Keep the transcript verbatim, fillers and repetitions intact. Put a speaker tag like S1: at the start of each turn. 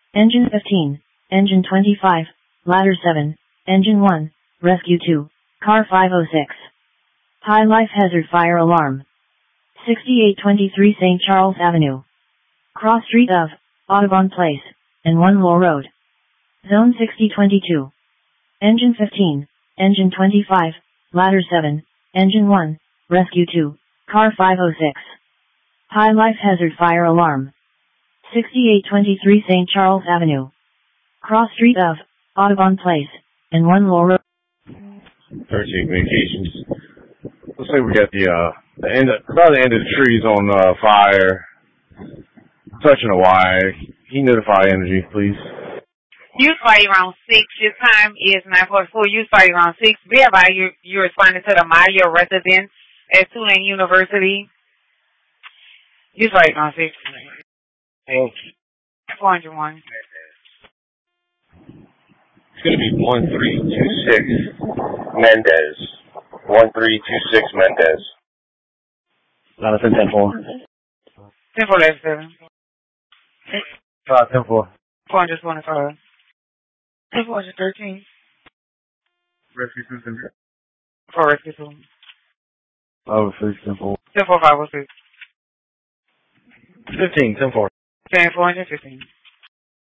S1: Engine fifteen, Engine twenty-five, Ladder seven, Engine one, Rescue two, Car five oh six. High life hazard fire alarm. sixty-eight twenty-three Saint Charles Avenue. Cross street of Audubon Place and one Lowell Road. Zone sixty twenty-two. Engine fifteen, Engine twenty-five, Ladder seven, Engine one, Rescue two, Car five oh six. High life hazard fire alarm. sixty-eight twenty-three Saint Charles Avenue. Cross street of Audubon Place and one Lowell Road.
S2: thirteen communications. Looks like we got the, uh, the end of, about the end of the trees on, uh, fire. Touching a wire. Can you notify Energy, please?
S3: Use fire around six. Your time is nine forty-four. Use fire around six. Be advised, you you responding to the Maya residence at Tulane University. Use fire around six.
S2: Thank you.
S3: four hundred one.
S2: It's going to be one three two six Mendez. one three two six Mendez.
S4: Jonathan ten four.
S3: ten four left seven.
S4: Uh, ten four.
S3: four hundred twenty-five. ten four thirteen.
S4: Rescue two ten four.
S3: four rescue two.
S4: Oh, six ten four.
S3: ten four five oh six.
S4: Fifteen ten four.
S3: ten four fifteen.